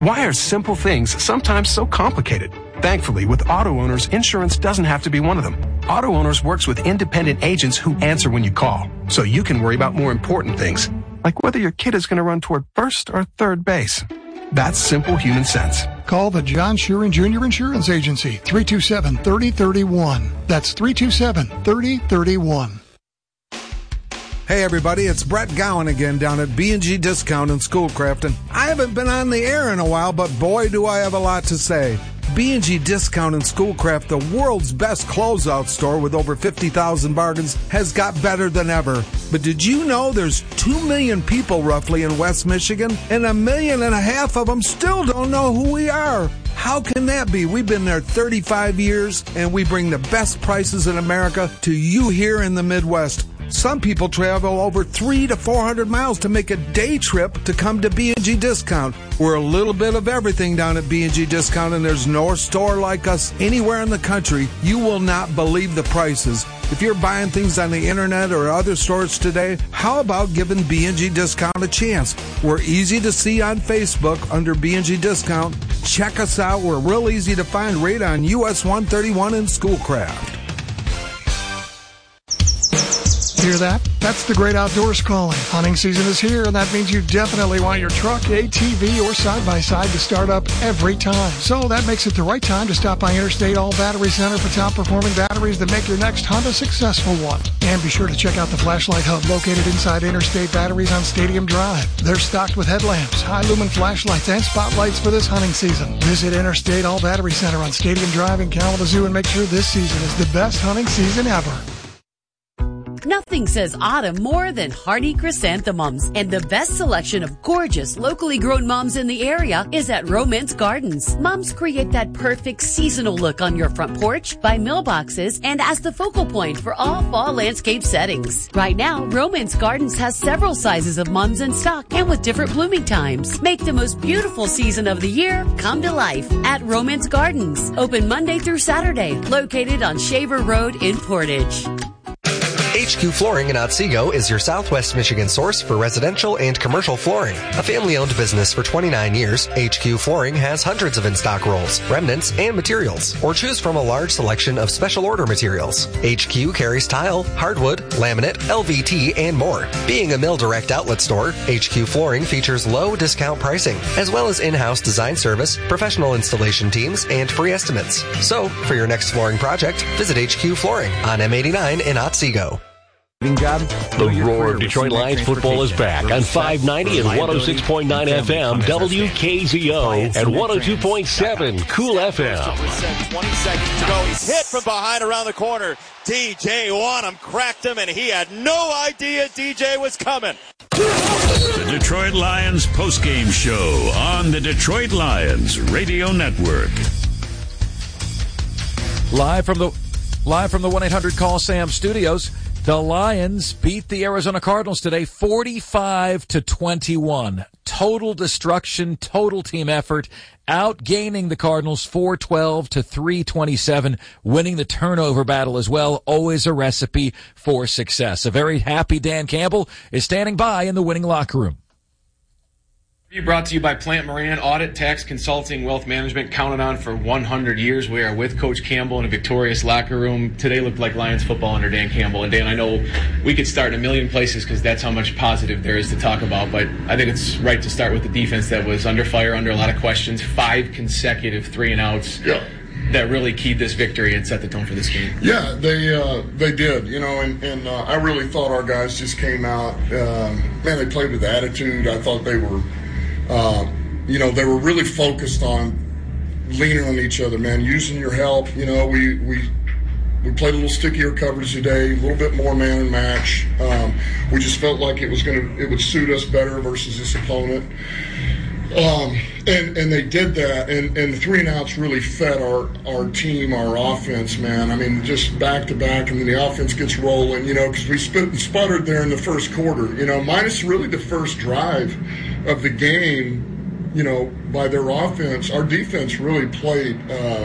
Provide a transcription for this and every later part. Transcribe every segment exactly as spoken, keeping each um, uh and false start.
Why are simple things sometimes so complicated? Thankfully, with Auto Owners, insurance doesn't have to be one of them. Auto Owners works with independent agents who answer when you call, so you can worry about more important things, like whether your kid is going to run toward first or third base. That's simple human sense. Call the John Sheeran Junior Insurance Agency, three two seven, three oh three one. That's three two seven, three oh three one. Hey everybody, it's Brett Gowan again down at B and G Discount in Schoolcraft, and I haven't been on the air in a while, but boy do I have a lot to say. B and G Discount in Schoolcraft, the world's best closeout store with over fifty thousand bargains, has got better than ever. But did you know there's two million people roughly in West Michigan, and a million and a half of them still don't know who we are? How can that be? We've been there thirty-five years, and we bring the best prices in America to you here in the Midwest. Some people travel over three to four hundred miles to make a day trip to come to B and G Discount. We're a little bit of everything down at B and G Discount, and there's no store like us anywhere in the country. You will not believe the prices. If you're buying things on the internet or other stores today, how about giving B and G Discount a chance? We're easy to see on Facebook under B and G Discount. Check us out. We're real easy to find right on U S one thirty-one in Schoolcraft. Hear that? That's the great outdoors calling. Hunting season is here, and that means you definitely want your truck, A T V, or side-by-side to start up every time. So that makes it the right time to stop by Interstate All Battery Center for top-performing batteries that make your next hunt a successful one. And be sure to check out the Flashlight Hub located inside Interstate Batteries on Stadium Drive. They're stocked with headlamps, high-lumen flashlights, and spotlights for this hunting season. Visit Interstate All Battery Center on Stadium Drive in Kalamazoo and make sure this season is the best hunting season ever. Nothing says autumn more than hardy chrysanthemums, and the best selection of gorgeous, locally grown mums in the area is at Romance Gardens. Mums create that perfect seasonal look on your front porch, by mailboxes, and as the focal point for all fall landscape settings. Right now, Romance Gardens has several sizes of mums in stock and with different blooming times. Make the most beautiful season of the year come to life at Romance Gardens. Open Monday through Saturday, located on Shaver Road in Portage. H Q Flooring in Otsego is your Southwest Michigan source for residential and commercial flooring. A family-owned business for twenty-nine years, H Q Flooring has hundreds of in-stock rolls, remnants, and materials, or choose from a large selection of special order materials. H Q carries tile, hardwood, laminate, L V T, and more. Being a Mill Direct outlet store, H Q Flooring features low discount pricing, as well as in-house design service, professional installation teams, and free estimates. So, for your next flooring project, visit H Q Flooring on M eighty-nine in Otsego. The roar of Detroit Lions football is back on five ninety and one oh six point nine F M W K Z O and one oh two point seven Cool F M. twenty seconds to go. He's hit from behind around the corner. D J Wanham cracked him, and he had no idea D J was coming. The Detroit Lions postgame show on the Detroit Lions Radio Network. Live from the live from the one eight hundred call Sam studios. The Lions beat the Arizona Cardinals today forty-five to twenty-one. Total destruction, total team effort, outgaining the Cardinals four twelve to three twenty-seven, winning the turnover battle as well. Always a recipe for success. A very happy Dan Campbell is standing by in the winning locker room. Brought to you by Plant Moran, audit, tax, consulting, wealth management, counted on for one hundred years. We are with Coach Campbell in a victorious locker room. Today looked like Lions football under Dan Campbell. And Dan, I know we could start in a million places because that's how much positive there is to talk about. But I think it's right to start with the defense that was under fire, under a lot of questions. Five consecutive three and outs. Yeah. That really keyed this victory and set the tone for this game. Yeah, they uh, they did, you know, and, and uh, I really thought our guys just came out. Um, man, they played with attitude. I thought they were. Uh, you know, they were really focused on leaning on each other, man, using your help. You know, we we we played a little stickier coverage today, a little bit more man and match. Um, we just felt like it was going to, it would suit us better versus this opponent. Um, and, and they did that, and, and the three and outs really fed our, our team, our offense, man. I mean, just back to back, and then the offense gets rolling, you know, because we spit and sputtered there in the first quarter, you know, minus really the first drive of the game, you know, by their offense. Our defense really played uh,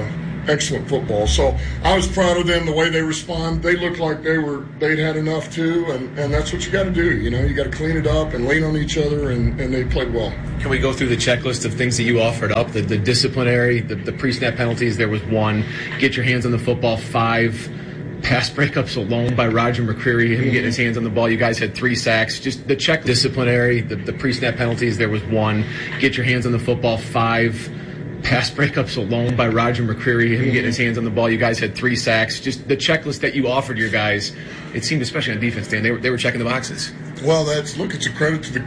excellent football. So I was proud of them, the way they respond. They looked like they were, they'd had enough too, and, and that's what you got to do. You know, you got to clean it up and lean on each other, and, and they played well. Can we go through the checklist of things that you offered up? The, the disciplinary, the, the pre-snap penalties, there was one. Get your hands on the football, five. Pass breakups alone by Roger McCreary, him mm-hmm. getting his hands on the ball. You guys had three sacks. Just the check disciplinary, the, the pre-snap penalties, there was one. Get your hands on the football, five. Pass breakups alone by Roger McCreary, him mm-hmm. getting his hands on the ball. You guys had three sacks. Just the checklist that you offered your guys, it seemed, especially on defense, Dan, they were, they were checking the boxes. Well, that's, look, it's a credit to the